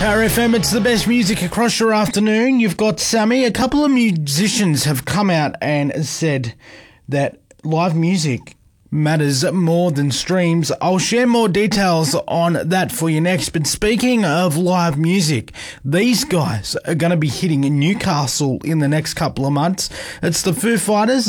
RFM, it's the best music across your afternoon. You've got Sammy. A couple of musicians have come out and said that live music matters more than streams. I'll share more details on that for you next. But speaking of live music, these guys are going to be hitting Newcastle in the next couple of months. It's the Foo Fighters.